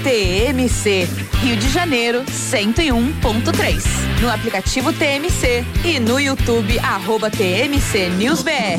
TMC, Rio de Janeiro 101.3. No aplicativo TMC e no YouTube @TMC News BR.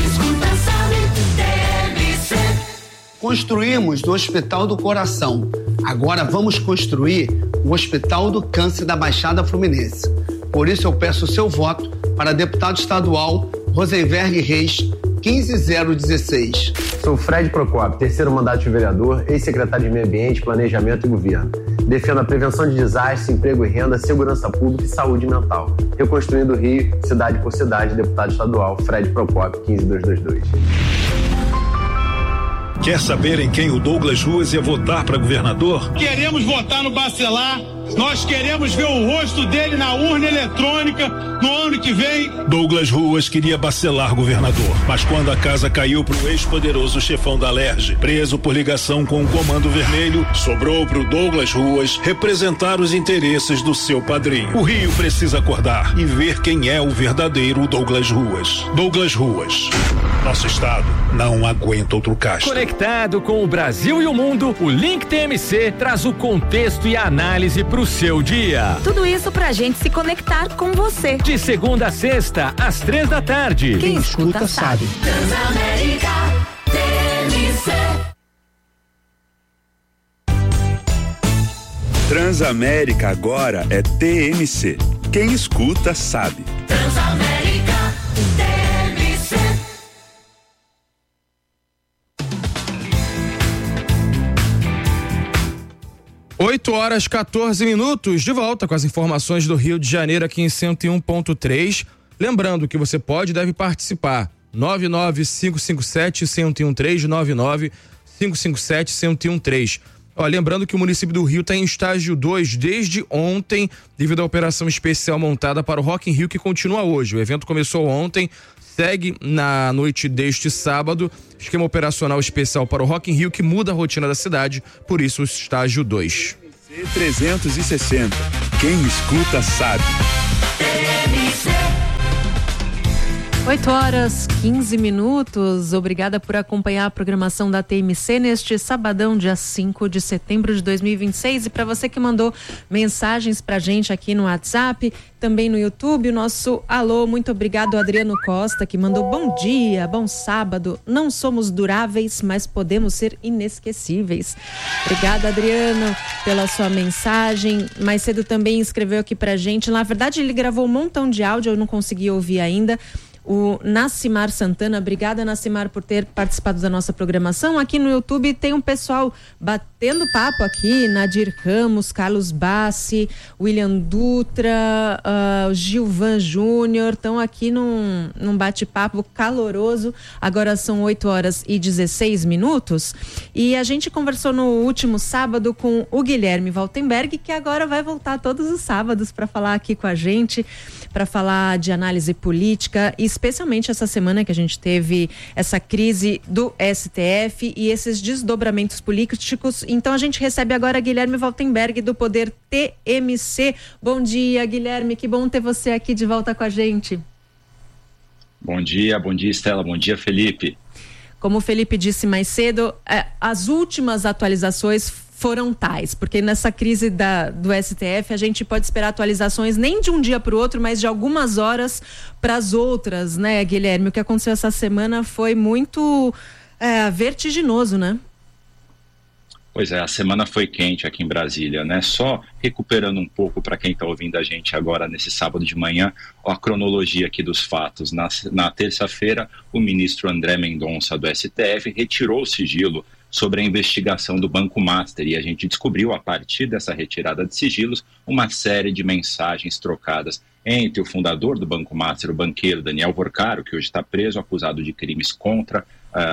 Construímos no Hospital do Coração. Agora vamos construir o Hospital do Câncer da Baixada Fluminense. Por isso eu peço o seu voto para deputado estadual Rosenberg Reis, 15016. Sou Fred Procópio, terceiro mandato de vereador, ex-secretário de Meio Ambiente, Planejamento e Governo. Defendo a prevenção de desastres, emprego e renda, segurança pública e saúde mental. Reconstruindo o Rio, cidade por cidade, deputado estadual Fred Procópio, 15222. Quer saber em quem o Douglas Ruas ia votar para governador? Queremos votar no Bacelar. Nós queremos ver o rosto dele na urna eletrônica no ano que vem. Douglas Ruas queria Bacelar governador, mas quando a casa caiu pro ex-poderoso chefão da Alerj, preso por ligação com o Comando Vermelho, sobrou pro Douglas Ruas representar os interesses do seu padrinho. O Rio precisa acordar e ver quem é o verdadeiro Douglas Ruas. Douglas Ruas. Nosso estado não aguenta outro caso. Conectado com o Brasil e o mundo, o Link TMC traz o contexto e a análise pro seu dia. Tudo isso pra gente se conectar com você. De segunda a sexta, às 3:00. Quem escuta sabe. Transamérica TMC. Transamérica agora é TMC. Quem escuta sabe. Transamérica TMC. 8h14, de volta com as informações do Rio de Janeiro aqui em 101.3. Lembrando que você pode e deve participar. 99557-1013, 99557-1013. Lembrando que o município do Rio está em estágio 2 desde ontem, devido à operação especial montada para o Rock in Rio, que continua hoje. O evento começou ontem, segue na noite deste sábado. Esquema operacional especial para o Rock in Rio, que muda a rotina da cidade, por isso o estágio 2. 360. Quem escuta sabe. 8h15. Obrigada por acompanhar a programação da TMC neste sabadão, dia 5 de setembro de 2026. E para você que mandou mensagens pra gente aqui no WhatsApp, também no YouTube, o nosso alô, muito obrigado, Adriano Costa, que mandou bom dia, bom sábado. Não somos duráveis, mas podemos ser inesquecíveis. Obrigada, Adriano, pela sua mensagem. Mais cedo também escreveu aqui pra gente. Na verdade, ele gravou um montão de áudio, eu não consegui ouvir ainda. O Nascimar Santana, obrigada, Nascimar, por ter participado da nossa programação. Aqui no YouTube tem um pessoal batendo papo aqui, Nadir Ramos, Carlos Bassi, William Dutra, Gilvan Júnior, estão aqui num bate-papo caloroso. Agora são 8h16 e a gente conversou no último sábado com o Guilherme Waltenberg, que agora vai voltar todos os sábados para falar aqui com a gente, para falar de análise política, e especialmente essa semana que a gente teve essa crise do STF e esses desdobramentos políticos. Então a gente recebe agora Guilherme Waltenberg, do Poder TMC. Bom dia, Guilherme, que bom ter você aqui de volta com a gente. Bom dia, Estela, bom dia, Felipe. Como o Felipe disse mais cedo, as últimas atualizações foram tais, porque nessa crise do STF a gente pode esperar atualizações nem de um dia para o outro, mas de algumas horas para as outras, né, Guilherme? O que aconteceu essa semana foi muito vertiginoso, né? Pois é, a semana foi quente aqui em Brasília, né? Só recuperando um pouco para quem está ouvindo a gente agora nesse sábado de manhã, a cronologia aqui dos fatos. Na terça-feira, o ministro André Mendonça do STF retirou o sigilo sobre a investigação do Banco Master, e a gente descobriu, a partir dessa retirada de sigilos, uma série de mensagens trocadas entre o fundador do Banco Master, o banqueiro Daniel Vorcaro, que hoje está preso, acusado de crimes contra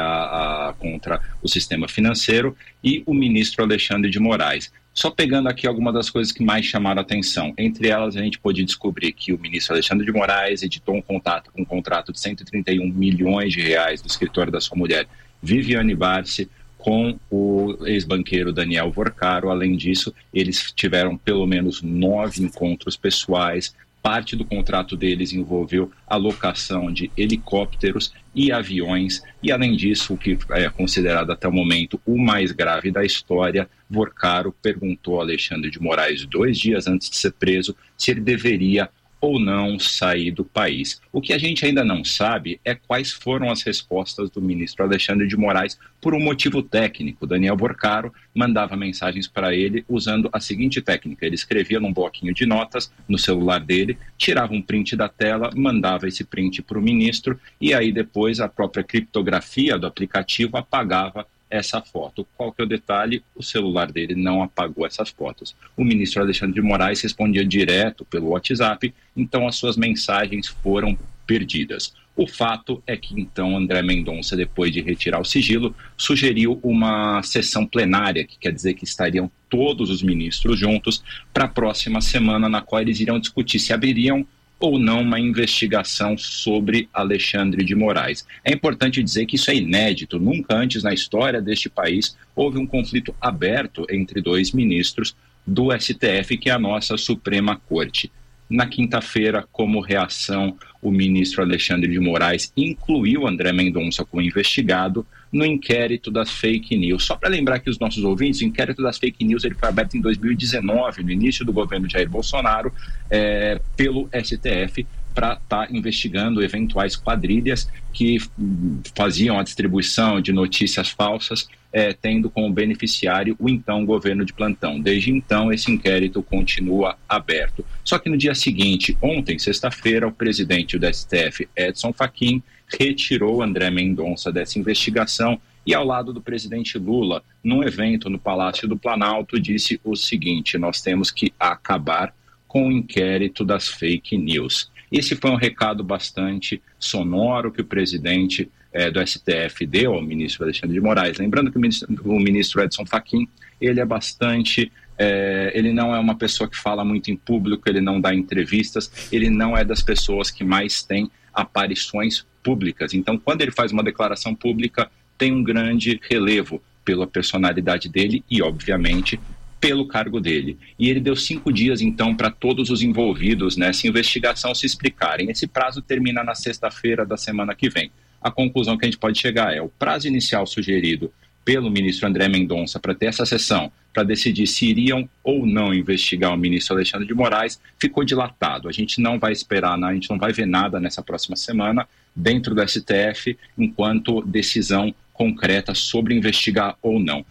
o sistema financeiro, e o ministro Alexandre de Moraes. Só pegando aqui algumas das coisas que mais chamaram a atenção. Entre elas, a gente pôde descobrir que o ministro Alexandre de Moraes editou um contrato de 131 milhões de reais do escritório da sua mulher, Viviane Barsi, com o ex-banqueiro Daniel Vorcaro. Além disso, eles tiveram pelo menos 9 encontros pessoais Parte do contrato deles envolveu a locação de helicópteros e aviões, e além disso, o que é considerado até o momento o mais grave da história, Vorcaro perguntou a Alexandre de Moraes 2 dias antes de ser preso se ele deveria ou não sair do país. O que a gente ainda não sabe é quais foram as respostas do ministro Alexandre de Moraes por um motivo técnico. Daniel Vorcaro mandava mensagens para ele usando a seguinte técnica: ele escrevia num bloquinho de notas no celular dele, tirava um print da tela, mandava esse print para o ministro e aí depois a própria criptografia do aplicativo apagava essa foto. Qual que é o detalhe? O celular dele não apagou essas fotos. O ministro Alexandre de Moraes respondia direto pelo WhatsApp, então as suas mensagens foram perdidas. O fato é que então André Mendonça, depois de retirar o sigilo, sugeriu uma sessão plenária, que quer dizer que estariam todos os ministros juntos, para a próxima semana, na qual eles iriam discutir se abririam ou não uma investigação sobre Alexandre de Moraes. É importante dizer que isso é inédito. Nunca antes na história deste país houve um conflito aberto entre dois ministros do STF, que é a nossa Suprema Corte. Na quinta-feira, como reação, o ministro Alexandre de Moraes incluiu André Mendonça como investigado no inquérito das fake news. Só para lembrar aqui os nossos ouvintes, o inquérito das fake news ele foi aberto em 2019, no início do governo Jair Bolsonaro, pelo STF, para estar investigando eventuais quadrilhas que faziam a distribuição de notícias falsas, tendo como beneficiário o então governo de plantão. Desde então, esse inquérito continua aberto. Só que no dia seguinte, ontem, sexta-feira, o presidente do STF, Edson Fachin, retirou André Mendonça dessa investigação e, ao lado do presidente Lula, num evento no Palácio do Planalto, disse o seguinte: nós temos que acabar com o inquérito das fake news. Esse foi um recado bastante sonoro que o presidente do STF deu ao ministro Alexandre de Moraes. Lembrando que o ministro Edson Fachin, ele é bastante... ele não é uma pessoa que fala muito em público, ele não dá entrevistas, ele não é das pessoas que mais tem aparições públicas. Então, quando ele faz uma declaração pública, tem um grande relevo pela personalidade dele e, obviamente, pelo cargo dele. E ele deu 5 dias, então, para todos os envolvidos nessa investigação se explicarem. Esse prazo termina na sexta-feira da semana que vem. A conclusão que a gente pode chegar é: o prazo inicial sugerido pelo ministro André Mendonça para ter essa sessão, para decidir se iriam ou não investigar o ministro Alexandre de Moraes, ficou dilatado. A gente não vai esperar, a gente não vai ver nada nessa próxima semana dentro do STF, enquanto decisão concreta sobre investigar ou não.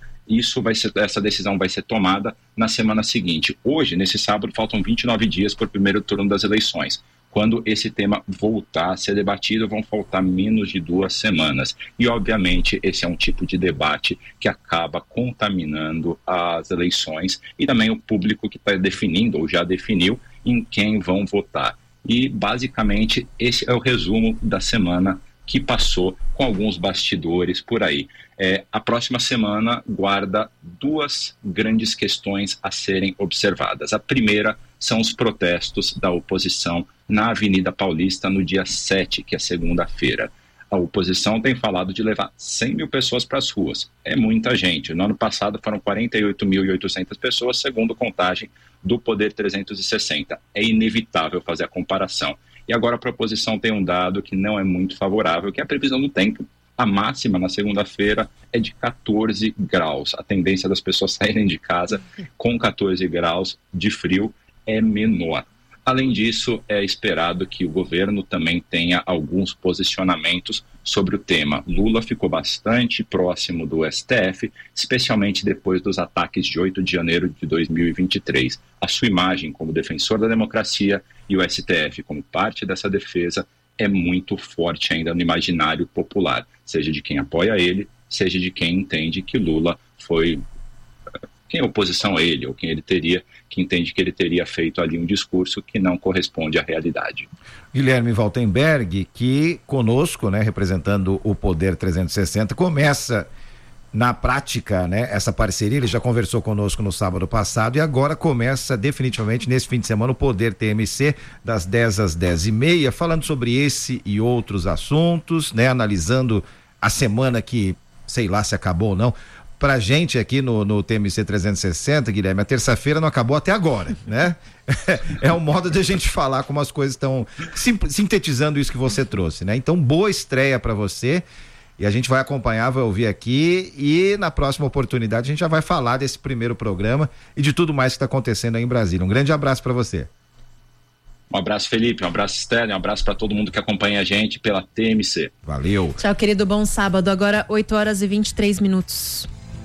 Essa decisão vai ser tomada na semana seguinte. Hoje, nesse sábado, faltam 29 dias para o primeiro turno das eleições. Quando esse tema voltar a ser debatido, vão faltar menos de 2 semanas. E, obviamente, esse é um tipo de debate que acaba contaminando as eleições e também o público que está definindo ou já definiu em quem vão votar. E, basicamente, esse é o resumo da semana que passou, com alguns bastidores por aí. A próxima semana guarda 2 grandes questões a serem observadas. A primeira são os protestos da oposição na Avenida Paulista no dia 7, que é segunda-feira. A oposição tem falado de levar 100 mil pessoas para as ruas. É muita gente. No ano passado foram 48.800 pessoas, segundo contagem do Poder 360. É inevitável fazer a comparação. E agora a proposição tem um dado que não é muito favorável, que é a previsão do tempo. A máxima na segunda-feira é de 14 graus. A tendência das pessoas saírem de casa com 14 graus de frio é menor. Além disso, é esperado que o governo também tenha alguns posicionamentos sobre o tema. Lula ficou bastante próximo do STF, especialmente depois dos ataques de 8 de janeiro de 2023. A sua imagem como defensor da democracia e o STF como parte dessa defesa é muito forte ainda no imaginário popular, seja de quem apoia ele, seja de quem entende que Lula foi... quem é oposição a ele, ou quem ele teria, que entende que ele teria feito ali um discurso que não corresponde à realidade. Guilherme Valtenberg, que conosco, né, representando o Poder 360, começa na prática, né, essa parceria. Ele já conversou conosco no sábado passado e agora começa definitivamente nesse fim de semana o Poder TMC, das 10 às 10h30, falando sobre esse e outros assuntos, né, analisando a semana que, sei lá se acabou ou não. pra gente aqui no TMC 360, Guilherme, a terça-feira não acabou até agora, né? É um modo de a gente falar como as coisas estão sintetizando isso que você trouxe, né? Então, boa estreia para você. E a gente vai acompanhar, vai ouvir aqui, e na próxima oportunidade a gente já vai falar desse primeiro programa e de tudo mais que está acontecendo aí em Brasília. Um grande abraço para você. Um abraço, Felipe, um abraço, Stélio, um abraço para todo mundo que acompanha a gente pela TMC. Valeu. Tchau, querido, bom sábado. Agora 8h23.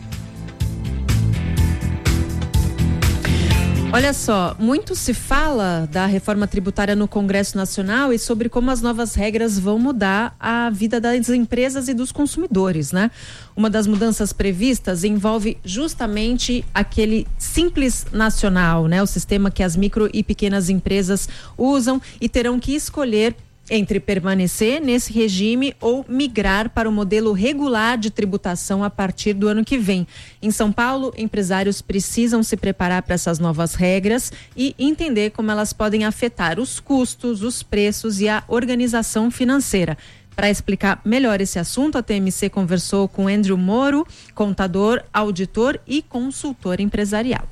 Olha só, muito se fala da reforma tributária no Congresso Nacional e sobre como as novas regras vão mudar a vida das empresas e dos consumidores, né? Uma das mudanças previstas envolve justamente aquele Simples Nacional, né? O sistema que as micro e pequenas empresas usam e terão que escolher entre permanecer nesse regime ou migrar para o modelo regular de tributação a partir do ano que vem. Em São Paulo, empresários precisam se preparar para essas novas regras e entender como elas podem afetar os custos, os preços e a organização financeira. Para explicar melhor esse assunto, a TMC conversou com Andrew Moro, contador, auditor e consultor empresarial.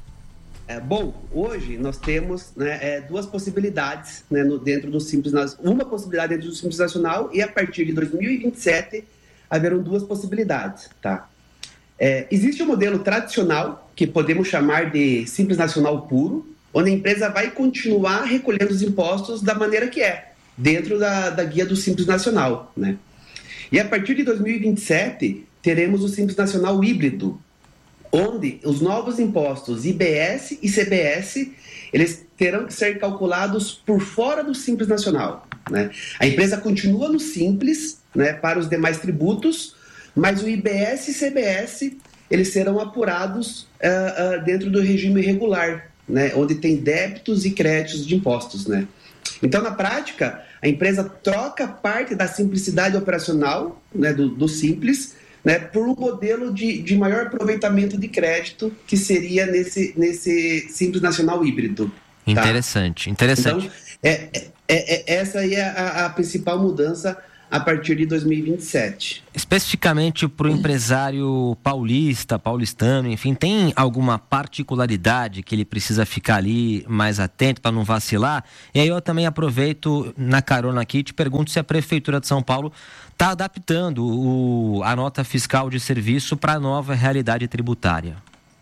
Bom, hoje nós temos duas possibilidades dentro do Simples Nacional. Uma possibilidade dentro do Simples Nacional e a partir de 2027 haverão duas possibilidades, tá? Existe o modelo tradicional, que podemos chamar de Simples Nacional puro, onde a empresa vai continuar recolhendo os impostos da maneira que é, dentro da guia do Simples Nacional, né? E a partir de 2027 teremos o Simples Nacional híbrido, onde os novos impostos IBS e CBS, eles terão que ser calculados por fora do Simples Nacional, né? A empresa continua no Simples, né, para os demais tributos, mas o IBS e CBS, eles serão apurados dentro do regime regular, né, onde tem débitos e créditos de impostos, né? Então, na prática, a empresa troca parte da simplicidade operacional, né, do Simples, né, por um modelo de maior aproveitamento de crédito, que seria nesse Simples Nacional híbrido. Interessante, tá? Interessante. Então, essa aí é a principal mudança a partir de 2027. Especificamente para o empresário paulistano, enfim, tem alguma particularidade que ele precisa ficar ali mais atento para não vacilar? E aí eu também aproveito na carona aqui e te pergunto se a Prefeitura de São Paulo está adaptando a nota fiscal de serviço para a nova realidade tributária.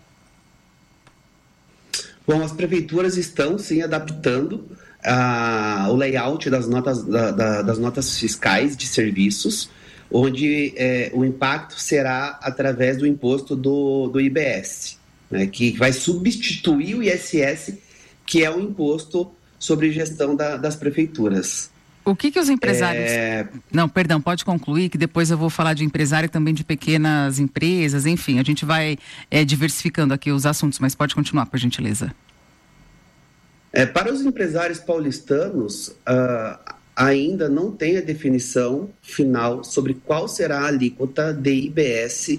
Bom, as prefeituras estão sim adaptando o layout das notas fiscais de serviços, onde o impacto será através do imposto do IBS, né, que vai substituir o ISS, que é o imposto sobre gestão das prefeituras. O que os empresários... Não, perdão, pode concluir, que depois eu vou falar de empresário e também de pequenas empresas, enfim, a gente vai diversificando aqui os assuntos, mas pode continuar, por gentileza. Para os empresários paulistanos, ainda não tem a definição final sobre qual será a alíquota de IBS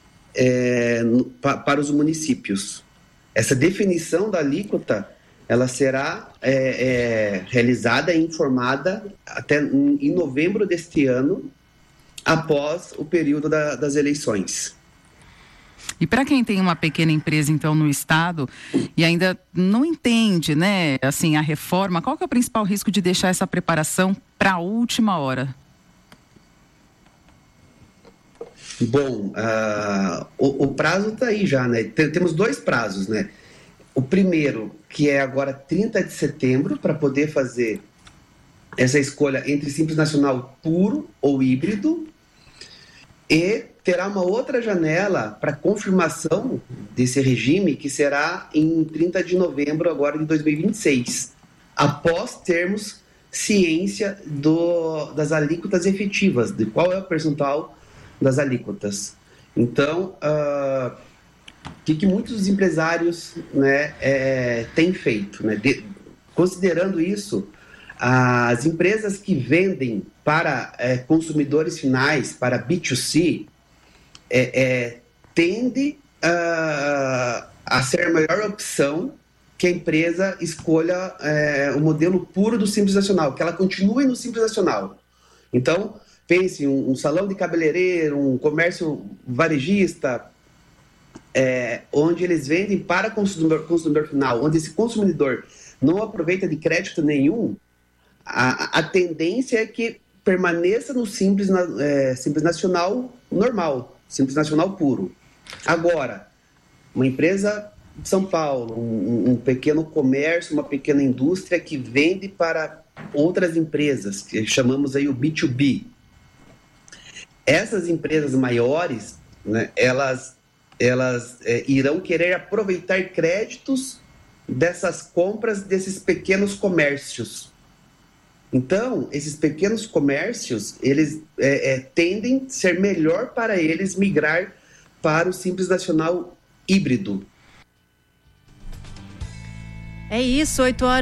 para os municípios. Essa definição da alíquota, ela será realizada e informada até em novembro deste ano, após o período das eleições. E para quem tem uma pequena empresa, então, no estado e ainda não entende, né, assim, a reforma, qual que é o principal risco de deixar essa preparação para a última hora? Bom, o prazo está aí já, né? Temos dois prazos, né? O primeiro, que é agora 30 de setembro, para poder fazer essa escolha entre Simples Nacional puro ou híbrido, e terá uma outra janela para confirmação desse regime, que será em 30 de novembro agora de 2026, após termos ciência das alíquotas efetivas, de qual é o percentual das alíquotas. Então, o que muitos empresários, né, têm feito, né? Considerando isso, as empresas que vendem para consumidores finais, para B2C, tende a ser a melhor opção que a empresa escolha o modelo puro do Simples Nacional, que ela continue no Simples Nacional. Então, pense um salão de cabeleireiro, um comércio varejista, onde eles vendem para consumidor final, onde esse consumidor não aproveita de crédito nenhum, a tendência é que permaneça no Simples Nacional normal, Simples Nacional puro. Agora, uma empresa de São Paulo, um pequeno comércio, uma pequena indústria que vende para outras empresas, que chamamos aí o B2B. Essas empresas maiores, né, elas irão querer aproveitar créditos dessas compras desses pequenos comércios. Então, esses pequenos comércios, eles tendem a ser melhor para eles migrar para o Simples Nacional híbrido. É isso,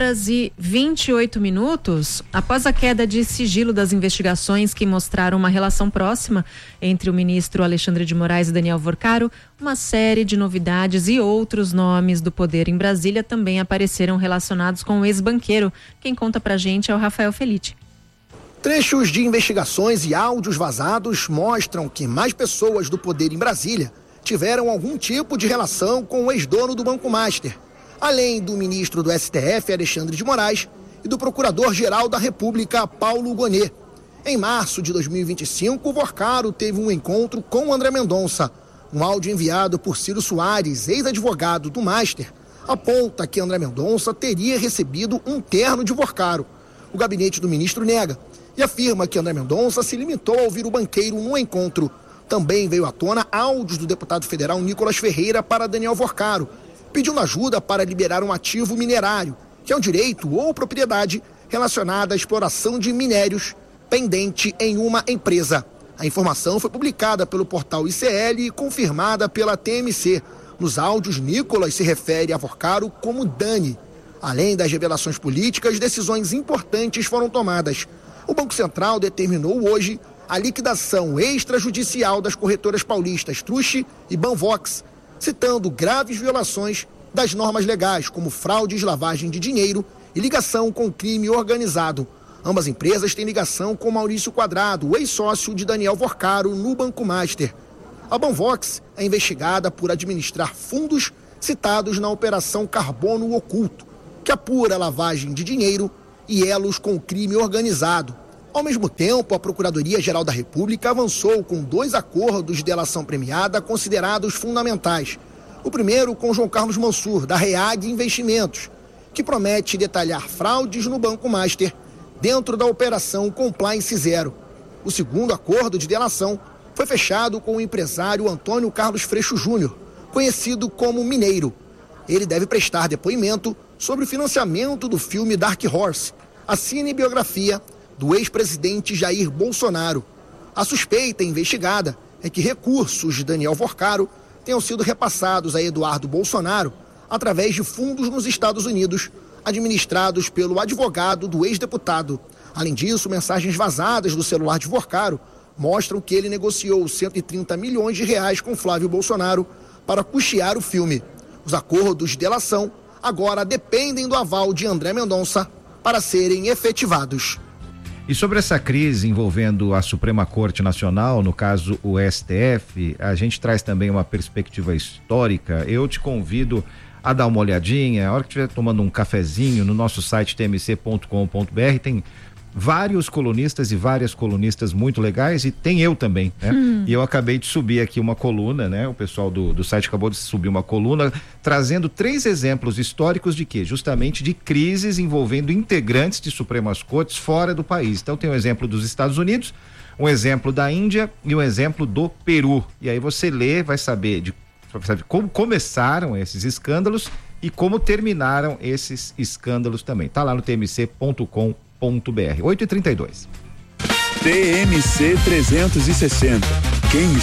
8h28. Após a queda de sigilo das investigações que mostraram uma relação próxima entre o ministro Alexandre de Moraes e Daniel Worcaro, uma série de novidades e outros nomes do poder em Brasília também apareceram relacionados com o ex-banqueiro. Quem conta pra gente é o Rafael Felite. Trechos de investigações e áudios vazados mostram que mais pessoas do poder em Brasília tiveram algum tipo de relação com o ex-dono do Banco Master, além do ministro do STF, Alexandre de Moraes, e do procurador-geral da República, Paulo Gonet. Em março de 2025, o Worcaro teve um encontro com André Mendonça. Um áudio enviado por Ciro Soares, ex-advogado do Master, aponta que André Mendonça teria recebido um terno de Worcaro. O gabinete do ministro nega e afirma que André Mendonça se limitou a ouvir o banqueiro no encontro. Também veio à tona áudios do deputado federal Nicolas Ferreira para Daniel Worcaro, pedindo ajuda para liberar um ativo minerário, que é um direito ou propriedade relacionada à exploração de minérios pendente em uma empresa. A informação foi publicada pelo portal ICL e confirmada pela TMC. Nos áudios, Nicolas se refere a Worcaro como Dani. Além das revelações políticas, decisões importantes foram tomadas. O Banco Central determinou hoje a liquidação extrajudicial das corretoras paulistas Truche e Banvox, citando graves violações das normas legais, como fraudes, lavagem de dinheiro e ligação com crime organizado. Ambas empresas têm ligação com Maurício Quadrado, o ex-sócio de Daniel Worcaro no Banco Master. A Banvox é investigada por administrar fundos citados na Operação Carbono Oculto, que apura lavagem de dinheiro e elos com crime organizado. Ao mesmo tempo, a Procuradoria-Geral da República avançou com 2 acordos de delação premiada considerados fundamentais. O primeiro com João Carlos Mansur, da REAG Investimentos, que promete detalhar fraudes no Banco Master dentro da Operação Compliance Zero. O segundo acordo de delação foi fechado com o empresário Antônio Carlos Freixo Júnior, conhecido como Mineiro. Ele deve prestar depoimento sobre o financiamento do filme Dark Horse, a cinebiografia do ex-presidente Jair Bolsonaro. A suspeita investigada é que recursos de Daniel Worcaro tenham sido repassados a Eduardo Bolsonaro através de fundos nos Estados Unidos, administrados pelo advogado do ex-deputado. Além disso, mensagens vazadas do celular de Worcaro mostram que ele negociou 130 milhões de reais com Flávio Bolsonaro para custear o filme. Os acordos de delação agora dependem do aval de André Mendonça para serem efetivados. E sobre essa crise envolvendo a Suprema Corte Nacional, no caso o STF, a gente traz também uma perspectiva histórica. Eu te convido a dar uma olhadinha, a hora que estiver tomando um cafezinho, no nosso site tmc.com.br, tem vários colunistas e várias colunistas muito legais, e tem eu também, né? E eu acabei de subir aqui uma coluna, né? O pessoal do site acabou de subir uma coluna trazendo 3 exemplos históricos de quê? Justamente de crises envolvendo integrantes de Supremas Cortes fora do país. Então tem um exemplo dos Estados Unidos, um exemplo da Índia e um exemplo do Peru. E aí você lê, vai saber como começaram esses escândalos e como terminaram esses escândalos também. Tá lá no tmc.com.br. 8h32. TMC 360. Quem